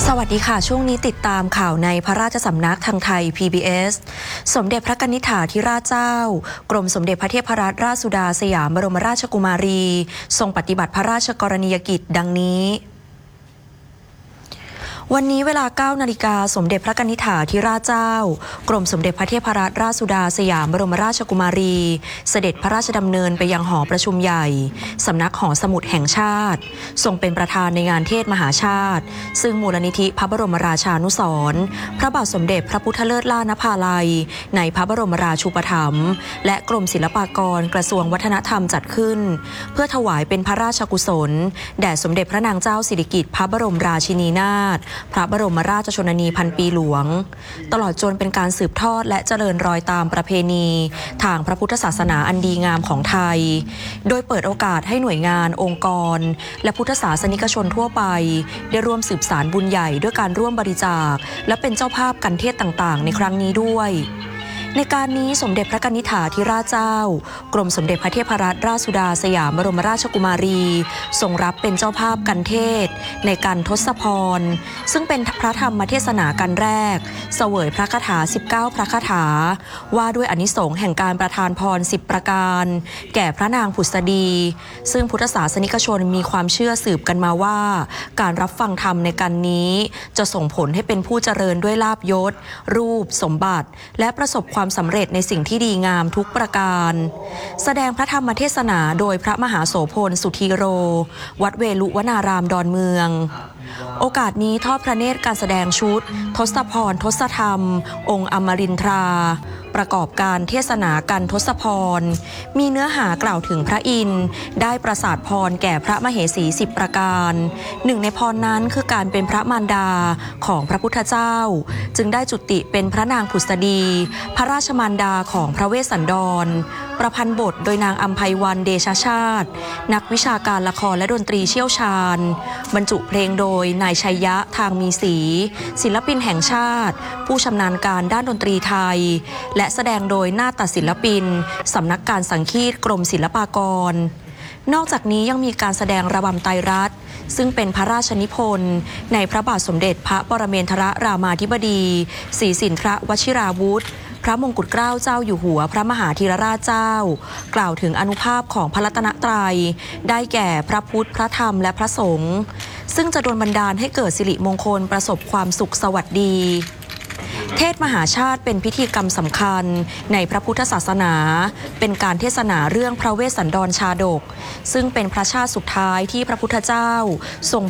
สวัสดีค่ะช่วงนี้ติดตามข่าวในพระราชสำนักทางไทย PBS สมเด็จพระกนิษฐาธิราชเจ้ากรมสมเด็จพระเทพรัตนราชสุดาสยามบรมราชกุมารีทรงปฏิบัติพระราชกรณียกิจดังนี้วันนี้เวลา 9 นาฬิกาสมเด็จพระกนิษฐาธิราชเจ้ากรมสมเด็จพระเทพรัตนราชสุดาสยามบรมราชกุมารีเสด็จพระราชดำเนินไปยังหอประชุมใหญ่สำนักหอสมุดแห่งชาติทรงเป็นประธานในงานเทศมหาชาติซึ่งมูลนิธิพระบรมราชานุสรณ์พระบาทสมเด็จพระพุทธเลิศล่านภาลัยในพระบรมราชูปถัมภ์และกรมศิลปากรกระทรวงวัฒนธรรมจัดขึ้นเพื่อถวายเป็นพระราชกุศลแด่สมเด็จพระนางเจ้าสิริกิติ์พระบรมราชินีนาถพระบรมราชชนนีพันปีหลวงตลอดจนเป็นการสืบทอดและเจริญรอยตามประเพณีทางพระพุทธศาสนาอันดีงามของไทยโดยเปิดโอกาสให้หน่วยงานองค์กรและพุทธศาสนิกชนทั่วไปได้ร่วมสืบสานบุญใหญ่ด้วยการร่วมบริจาคและเป็นเจ้าภาพกันเทศต่างๆในครั้งนี้ด้วยในการนี้สมเด็จพระกนิษฐาธิราชเจ้ากรมสมเด็จพระเทพรัตนราชสุดาสยามบรมราชกุมารีทรงรับเป็นเจ้าภาพกันเทศในการทศพรซึ่งเป็นพระธรรมเทศนากันแรกเสวยพระคาถา19พระคาถาว่าด้วยอานิสงส์แห่งการประทานพร10ประการแก่พระนางผุษดีซึ่งพุทธศาสนิกชนมีความเชื่อสืบกันมาว่าการรับฟังธรรมในกันนี้จะส่งผลให้เป็นผู้เจริญด้วยลาภยศรูปสมบัติและประสบความสำเร็จในสิ่งที่ดีงามทุกประการแสดงพระธรรมเทศนาโดยพระมหาโสพลสุธีโรวัดเวลุวนารามดอนเมืองโอกาสนี้ทอดพระเนตรการแสดงชุดทศพรทศธรรมองค์อมรินทราประกอบการเทศนากันทศพรมีเนื้อหากล่าวถึงพระอินทร์ได้ประสาทพรแก่พระมเหสี10ประการหนึ่งในพรนั้นคือการเป็นพระมารดาของพระพุทธเจ้าจึงได้จุติเป็นพระนางผุษดีพระราชมารดาของพระเวสสันดรประพันธ์บทโดยนางอัมไพวันเดชชาตินักวิชาการละครและดนตรีเชี่ยวชาญบรรจุเพลงโดยนายชัยยะทางมีศรีศิลปินแห่งชาติผู้ชำนาญการด้านดนตรีไทยและแสดงโดยนาฏศิลปินสำนักการสังคีตกรมศิลปากรนอกจากนี้ยังมีการแสดงระบำไตรรัตน์ซึ่งเป็นพระราชนิพนธ์ในพระบาทสมเด็จพระปรเมนทรรามาธิบดีศรีสินทรวชิราวุธพระมงกุฎเกล้าเจ้าอยู่หัวพระมหาธีรราชเจ้ากล่าวถึงอานุภาพของพระรัตนตรัยได้แก่พระพุทธพระธรรมและพระสงฆ์ซึ่งจะดลบันดาลให้เกิดสิริมงคลประสบความสุขสวัสดีเทศมหาชาติเป็นพิธีกรรมสำคัญในพระพุทธศาสนาเป็นการเทศนาเรื่องพระเวสสันดรชาดกซึ่งเป็นพระชาติสุดท้ายที่พระพุทธเจ้าทรง